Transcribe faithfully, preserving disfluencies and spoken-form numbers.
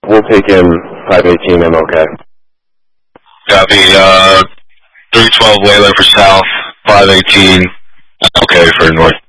we'll take in five eighteen M L K. Copy, uh, three twelve Whaler for south, five eighteen, okay for north.